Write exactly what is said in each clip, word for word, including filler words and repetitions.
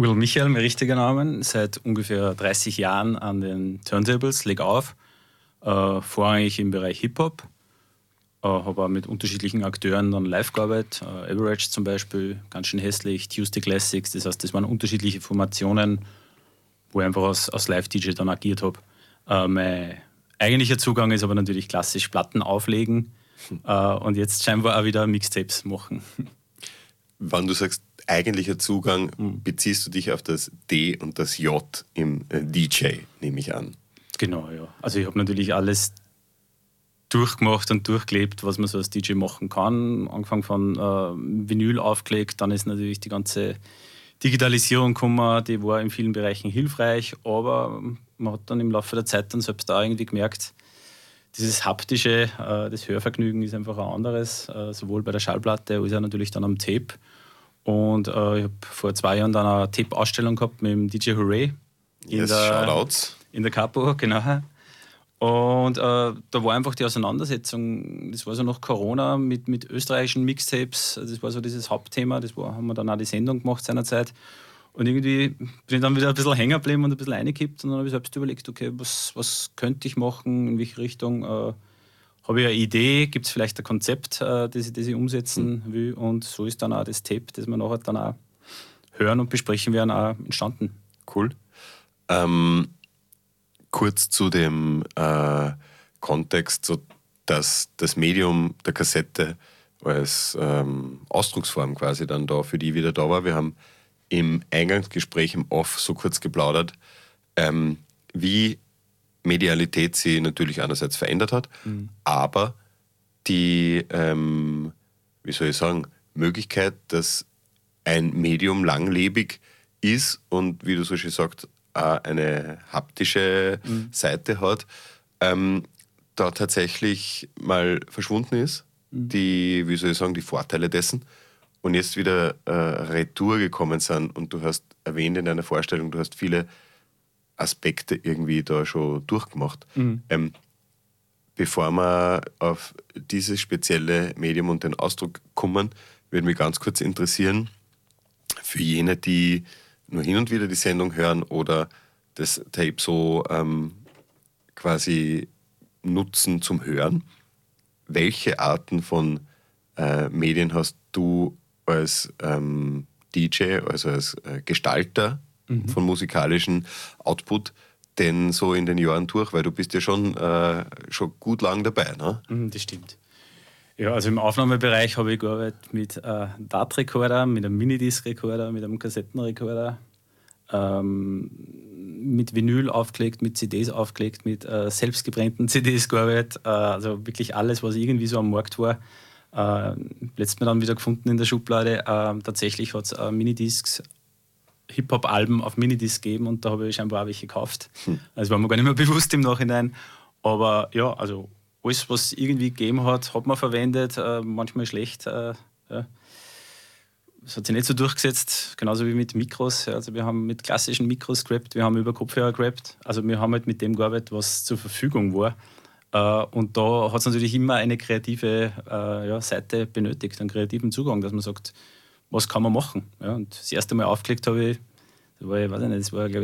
Will Michael, mein richtiger Name, seit ungefähr dreißig Jahren an den Turntables, leg auf, äh, vorrangig im Bereich Hip-Hop, äh, habe auch mit unterschiedlichen Akteuren dann live gearbeitet, äh, Average zum Beispiel, ganz schön hässlich, Tuesday Classics, das heißt, das waren unterschiedliche Formationen, wo ich einfach als, als Live-D J dann agiert habe. Äh, mein eigentlicher Zugang ist aber natürlich klassisch Platten auflegen äh, und jetzt scheinbar auch wieder Mixtapes machen. Wenn du sagst, eigentlicher Zugang, Mhm. beziehst du dich auf das D und das J im äh, D J, nehme ich an. Genau, ja. Also ich habe natürlich alles durchgemacht und durchgelebt, was man so als D J machen kann. Angefangen von äh, Vinyl aufgelegt, dann ist natürlich die ganze Digitalisierung gekommen, die war in vielen Bereichen hilfreich, aber man hat dann im Laufe der Zeit dann selbst auch irgendwie gemerkt, dieses haptische, äh, das Hörvergnügen ist einfach ein anderes, äh, sowohl bei der Schallplatte als auch natürlich dann am Tape. Und äh, ich habe vor zwei Jahren dann eine Tape-Ausstellung gehabt mit dem D J Hooray in, Yes, der, Shoutouts. in der Capo, genau. Und äh, da war einfach die Auseinandersetzung, das war so nach Corona mit, mit österreichischen Mixtapes, das war so dieses Hauptthema, das war, haben wir dann auch die Sendung gemacht seinerzeit. Und irgendwie bin ich dann wieder ein bisschen hängen geblieben und ein bisschen reingekippt und dann habe ich selbst überlegt, okay, was, was könnte ich machen, in welche Richtung, äh, habe ich eine Idee, gibt es vielleicht ein Konzept, äh, das, ich, das ich umsetzen will, und so ist dann auch das Tape, das wir nachher dann auch hören und besprechen werden, auch entstanden. Cool. Ähm, kurz zu dem äh, Kontext, so dass das Medium der Kassette als ähm, Ausdrucksform quasi dann da für die wieder da war. Wir haben im Eingangsgespräch im Off so kurz geplaudert, ähm, wie Medialität sie natürlich einerseits verändert hat, mhm. aber die, ähm, wie soll ich sagen, Möglichkeit, dass ein Medium langlebig ist und, wie du so schön sagst, auch eine haptische mhm. Seite hat, ähm, da tatsächlich mal verschwunden ist, mhm. die, wie soll ich sagen, die Vorteile dessen, und jetzt wieder äh, retour gekommen sind. Und du hast erwähnt in deiner Vorstellung, du hast viele Aspekte irgendwie da schon durchgemacht. Mhm. Ähm, bevor wir auf dieses spezielle Medium und den Ausdruck kommen, würde mich ganz kurz interessieren, für jene, die nur hin und wieder die Sendung hören oder das Tape so ähm, quasi nutzen zum Hören, welche Arten von äh, Medien hast du als ähm, D J, also als äh, Gestalter mhm. von musikalischen Output, denn so in den Jahren durch? Weil du bist ja schon, äh, schon gut lang dabei, ne? Das stimmt. Ja, also im Aufnahmebereich habe ich gearbeitet mit äh, Dart-Recorder, mit einem Minidisc-Recorder, mit einem Kassettenrekorder, ähm, mit Vinyl aufgelegt, mit C Ds aufgelegt, mit äh, selbstgebrennten C Ds gearbeitet, äh, also wirklich alles, was irgendwie so am Markt war. Äh, letztes Mal dann wieder gefunden in der Schublade. Äh, tatsächlich hat es äh, Minidiscs, Hip-Hop-Alben auf Minidisc gegeben und da habe ich scheinbar auch welche gekauft. Hm. Also war mir gar nicht mehr bewusst im Nachhinein. Aber ja, also alles, was es irgendwie gegeben hat, hat man verwendet, äh, manchmal schlecht. Äh, ja. Das hat sich nicht so durchgesetzt, genauso wie mit Mikros. Also wir haben mit klassischen Mikros gerappt, wir haben über Kopfhörer gerappt. Also wir haben halt mit dem gearbeitet, was zur Verfügung war. Uh, und da hat es natürlich immer eine kreative uh, ja, Seite benötigt, einen kreativen Zugang, dass man sagt, was kann man machen. Ja, und das erste Mal aufgelegt habe ich, das war, ich weiß nicht, das war glaube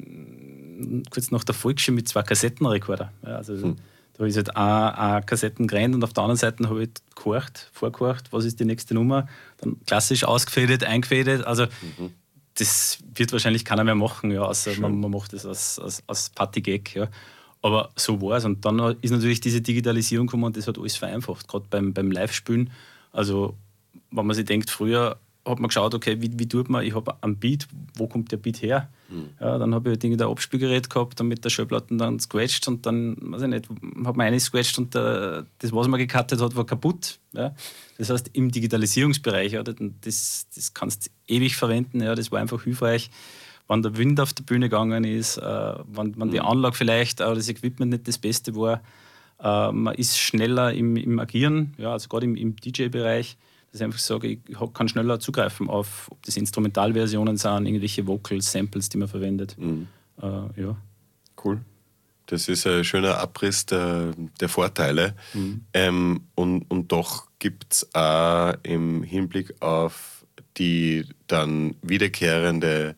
ich kurz nach der Volksschule mit zwei Kassettenrekorder. Ja, also hm. da ist halt eine Kassetten gerannt und auf der anderen Seite habe ich gehorcht, vorgehorcht, was ist die nächste Nummer, dann klassisch ausgefädet, eingefädet. Also mhm. das wird wahrscheinlich keiner mehr machen, ja, außer man, man macht das als, als, als Partygag. Ja. Aber so war es. Und dann ist natürlich diese Digitalisierung gekommen und das hat alles vereinfacht, gerade beim, beim Live-Spielen. Also, wenn man sich denkt, früher hat man geschaut, okay, wie, wie tut man, ich habe einen Beat, wo kommt der Beat her? Mhm. Ja, dann habe ich ein Abspielgerät gehabt, dann mit der Schallplatte dann scratcht und dann, weiß ich nicht, hat man eine gescratcht und der, das, was man gecuttet hat, war kaputt. Ja. Das heißt, im Digitalisierungsbereich, ja, das, das kannst du ewig verwenden, ja, das war einfach hilfreich. Wenn der Wind auf der Bühne gegangen ist, äh, wenn, wenn die Anlage vielleicht oder das Equipment nicht das Beste war, äh, man ist schneller im, im Agieren, ja, also gerade im, im D J-Bereich, dass ich einfach sage, ich kann schneller zugreifen auf, ob das Instrumentalversionen sind, irgendwelche Vocals, Samples, die man verwendet. Mhm. Äh, ja. Cool. Das ist ein schöner Abriss der, der Vorteile. Mhm. Ähm, und, und doch gibt es auch im Hinblick auf die dann wiederkehrende